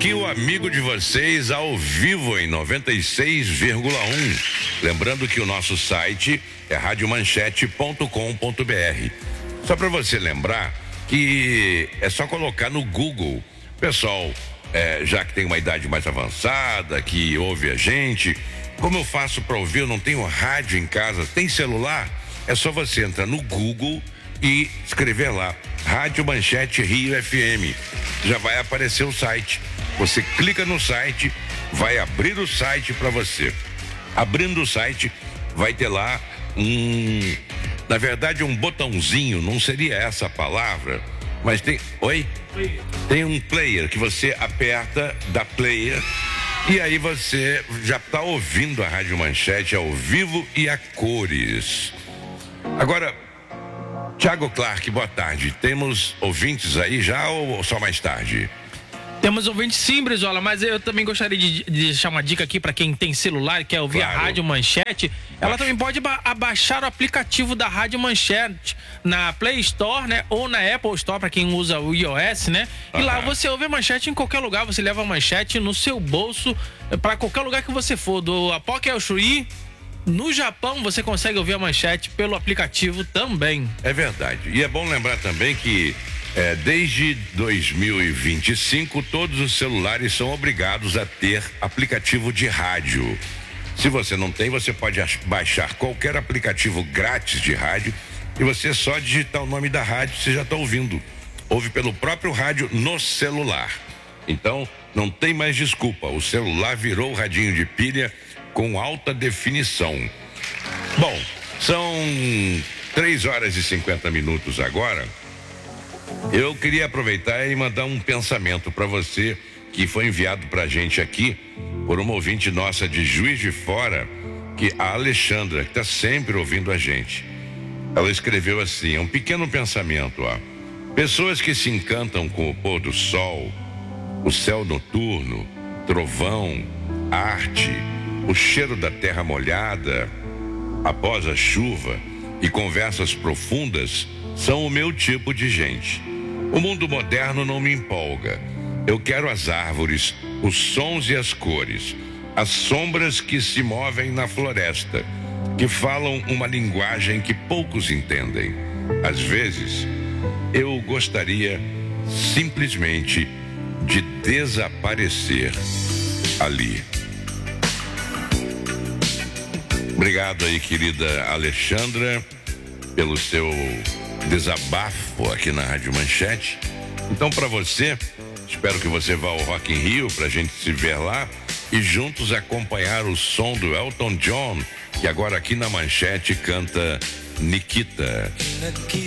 aqui o amigo de vocês ao vivo em 96,1. Lembrando que o nosso site é radiomanchete.com.br. Só para você lembrar que é só colocar no Google. Pessoal, já que tem uma idade mais avançada, que ouve a gente, como eu faço para ouvir? Eu não tenho rádio em casa, tem celular? É só você entrar no Google e escrever lá, Rádio Manchete Rio FM. Já vai aparecer o site. Você clica no site, vai abrir o site para você. Abrindo o site, vai ter lá na verdade um botãozinho, não seria essa a palavra, mas tem, tem um player que você aperta, dá player, e aí você já está ouvindo a Rádio Manchete ao vivo e a cores. Agora, Thiago Clark, boa tarde. Temos ouvintes aí já ou só mais tarde? Temos ouvintes sim, Brizola, mas eu também gostaria de deixar uma dica aqui para quem tem celular e quer ouvir a Rádio Manchete. Ela também pode abaixar o aplicativo da Rádio Manchete na Play Store, né? Ou na Apple Store, para quem usa o iOS, né? E lá você ouve a Manchete em qualquer lugar, você leva a Manchete no seu bolso, para qualquer lugar que você for, do Apoque ao Chuí. No Japão você consegue ouvir a Manchete pelo aplicativo também. É verdade. E é bom lembrar também que desde 2025 todos os celulares são obrigados a ter aplicativo de rádio. Se você não tem, você pode baixar qualquer aplicativo grátis de rádio e você só digitar o nome da rádio, você já está ouvindo. Ouve pelo próprio rádio no celular. Então, não tem mais desculpa. O celular virou o radinho de pilha com alta definição. Bom, são 3h50 agora. Eu queria aproveitar e mandar um pensamento para você que foi enviado para a gente aqui por uma ouvinte nossa de Juiz de Fora, que a Alexandra, que está sempre ouvindo a gente. Ela escreveu assim, um pequeno pensamento, pessoas que se encantam com o pôr do sol, o céu noturno, trovão, arte, o cheiro da terra molhada após a chuva e conversas profundas são o meu tipo de gente. O mundo moderno não me empolga. Eu quero as árvores, os sons e as cores, as sombras que se movem na floresta, que falam uma linguagem que poucos entendem. Às vezes, eu gostaria simplesmente de desaparecer ali. Obrigado aí, querida Alexandra, pelo seu desabafo aqui na Rádio Manchete. Então, para você, espero que você vá ao Rock in Rio pra gente se ver lá e juntos acompanhar o som do Elton John, que agora aqui na Manchete canta Nikita.